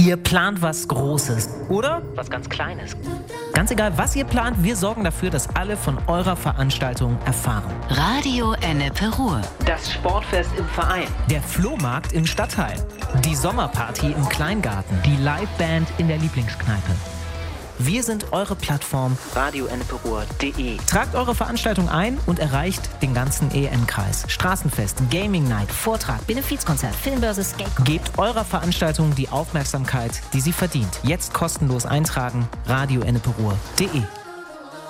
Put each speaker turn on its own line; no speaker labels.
Ihr plant was Großes oder was ganz Kleines. Ganz egal, was ihr plant, wir sorgen dafür, dass alle von eurer Veranstaltung erfahren.
Radio Ennepe Ruhr.
Das Sportfest im Verein. Der Flohmarkt im Stadtteil. Die Sommerparty im Kleingarten. Die Liveband in der Lieblingskneipe. Wir sind eure Plattform radioenneperuhr.de. Tragt eure Veranstaltung ein und erreicht den ganzen EN-Kreis. Straßenfest, Gaming Night, Vortrag,
Benefizkonzert, Filmbörse, Skate.
gebt eurer Veranstaltung die Aufmerksamkeit, die sie verdient. Jetzt kostenlos eintragen, radioenneperuhr.de.